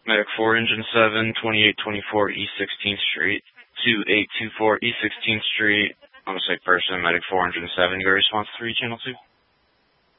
Medic 4, Engine 7, 2824 East 16th Street, 2824 East 16th Street, homicide person, Medic 4, Engine 7, your response 3, Channel 2.